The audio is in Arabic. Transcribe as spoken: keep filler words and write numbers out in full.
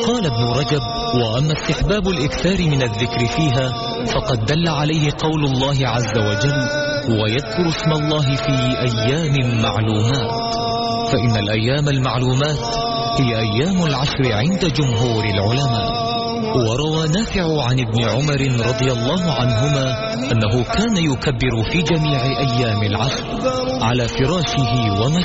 قال ابن رجب: وأما استحباب الإكثار من الذكر فيها فقد دل عليه قول الله عز وجل: ويذكر اسم الله في أيام معلومات، فإن الأيام المعلومات هي أيام العشر عند جمهور العلماء. وروى نافع عن ابن عمر رضي الله عنهما أنه كان يكبر في جميع أيام العشر على فراشه ومسجده.